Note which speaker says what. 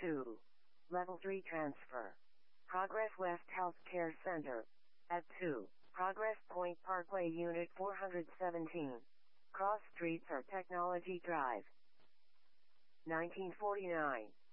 Speaker 1: 2. Level 3 transfer. Progress West Healthcare Center. At 2. Progress Point Parkway Unit 417. Cross Streets or Technology Drive. 1949.